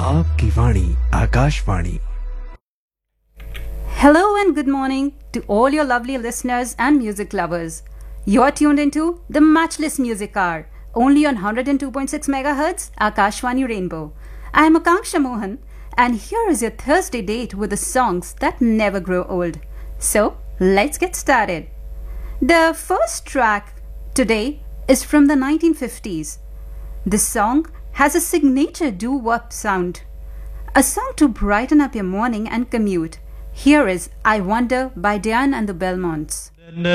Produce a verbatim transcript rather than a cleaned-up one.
आपकी वाणी Akashvani. Hello and good morning to all your lovely listeners and music lovers. You're tuned into the Matchless Music Hour, only on one hundred two point six megahertz Akashvani Rainbow. I'm Akanksha Mohan, and here is your Thursday date with the songs that never grow old. So, let's get started. The first track today is from the nineteen fifties. This song has a signature doo-wop sound, a song to brighten up your morning and commute. Here is I Wonder by Diane and the Belmonts.